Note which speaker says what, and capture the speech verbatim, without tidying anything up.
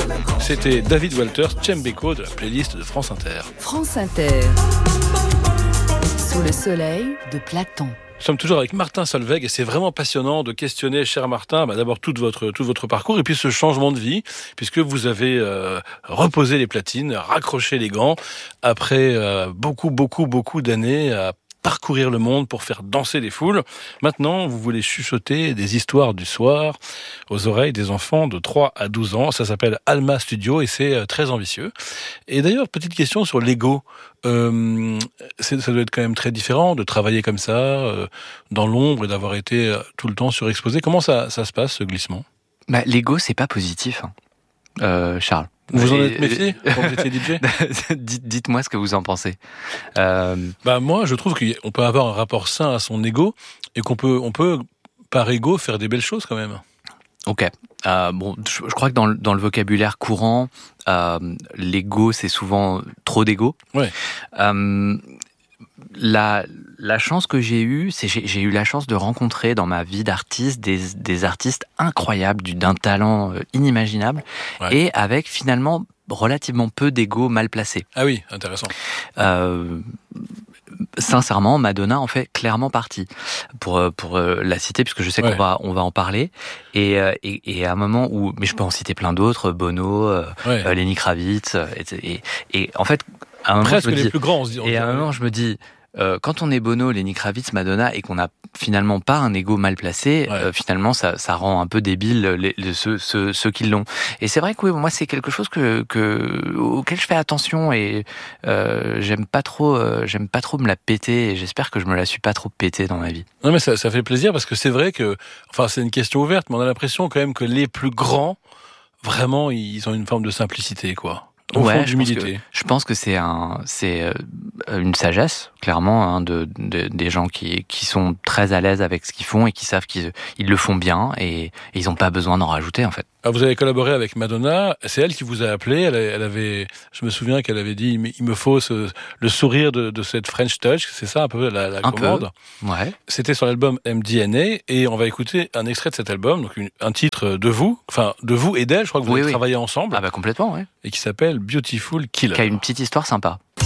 Speaker 1: C'était David Walters, Tchembeko de la playlist de France Inter.
Speaker 2: France Inter. Sous le soleil de Platon.
Speaker 1: Nous sommes toujours avec Martin Solveig et c'est vraiment passionnant de questionner, cher Martin, bah d'abord tout votre, tout votre parcours et puis ce changement de vie, puisque vous avez euh, reposé les platines, raccroché les gants, après euh, beaucoup, beaucoup, beaucoup d'années à parcourir le monde pour faire danser les foules. Maintenant, vous voulez chuchoter des histoires du soir aux oreilles des enfants de trois à douze ans. Ça s'appelle Alma Studio et c'est très ambitieux. Et d'ailleurs, petite question sur l'ego. Euh, c'est, ça doit être quand même très différent de travailler comme ça, euh, dans l'ombre et d'avoir été euh, tout le temps surexposé. Comment ça, ça se passe, ce glissement ?
Speaker 3: Bah, l'ego, c'est pas positif, hein. euh, Charles.
Speaker 1: Vous en êtes méfié quand vous étiez D J ?
Speaker 3: Dites, Dites-moi ce que vous en pensez. Euh...
Speaker 1: Bah moi, je trouve qu'on peut avoir un rapport sain à son ego et qu'on peut, on peut par ego faire des belles choses quand même.
Speaker 3: Ok. Euh, bon, je, je crois que dans le, dans le vocabulaire courant, euh, l'ego, c'est souvent trop d'ego.
Speaker 1: Ouais.
Speaker 3: Euh, la, la chance que j'ai eue, c'est j'ai, j'ai eu la chance de rencontrer dans ma vie d'artiste des, des artistes incroyables, d'un talent inimaginable, ouais. Et avec finalement relativement peu d'ego mal placé.
Speaker 1: Ah oui, intéressant.
Speaker 3: Euh, sincèrement, Madonna en fait clairement partie pour pour la citer, puisque je sais ouais. qu'on va on va en parler. Et, et et à un moment où, mais je peux en citer plein d'autres, Bono, ouais. euh, Lenny Kravitz, et, et, et en fait. À un moment,
Speaker 1: presque
Speaker 3: je me
Speaker 1: les
Speaker 3: dis,
Speaker 1: plus grands, on se dit.
Speaker 3: Et à un moment, je me dis, euh, quand on est Bono, Lenny Kravitz, Madonna, et qu'on n'a finalement pas un ego mal placé, ouais. euh, finalement, ça, ça rend un peu débile les, les, ceux, ceux, ceux qui l'ont. Et c'est vrai que oui, moi, c'est quelque chose que, que auquel je fais attention et euh, j'aime pas trop, euh, j'aime pas trop me la péter. Et j'espère que je me la suis pas trop pétée dans ma vie.
Speaker 1: Non, mais ça, ça fait plaisir parce que c'est vrai que, enfin, c'est une question ouverte, mais on a l'impression quand même que les plus grands, vraiment, ils ont une forme de simplicité, quoi. Au
Speaker 3: ouais,
Speaker 1: fond, d'humilité.
Speaker 3: Je pense que, je pense que c'est un, c'est une sagesse, clairement, hein, de, de des gens qui qui sont très à l'aise avec ce qu'ils font et qui savent qu'ils ils le font bien et, et ils n'ont pas besoin d'en rajouter en fait.
Speaker 1: Alors vous avez collaboré avec Madonna, c'est elle qui vous a appelé. Elle, elle avait, je me souviens qu'elle avait dit, il me faut ce, le sourire de, de cette French Touch, c'est ça un peu la, la
Speaker 3: un
Speaker 1: commande.
Speaker 3: Peu. Ouais.
Speaker 1: C'était sur l'album M D N A et on va écouter un extrait de cet album, donc une, un titre de vous, enfin de vous et d'elle. Je crois que vous
Speaker 3: oui,
Speaker 1: avez
Speaker 3: oui.
Speaker 1: travaillé ensemble.
Speaker 3: Ah bah complètement, ouais.
Speaker 1: Et qui s'appelle Beautiful Killer.
Speaker 3: Qui a une petite histoire sympa.